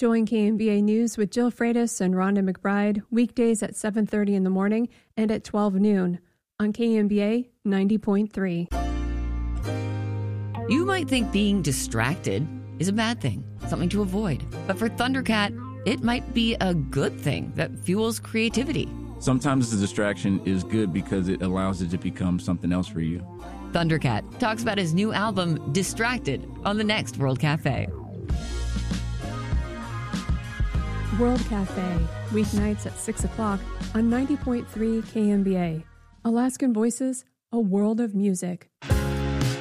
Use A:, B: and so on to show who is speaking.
A: Join KMBA News with Jill Freitas and Rhonda McBride weekdays at 7:30 in the morning and at 12 noon on KMBA 90.3.
B: You might think being distracted is a bad thing, something to avoid. But for Thundercat, it might be a good thing that fuels creativity.
C: Sometimes the distraction is good because it allows it to become something else for you.
B: Thundercat talks about his new album, Distracted, on the next World Cafe.
A: World Cafe, weeknights at 6 o'clock on 90.3 KMBA. Alaskan Voices, a world of music.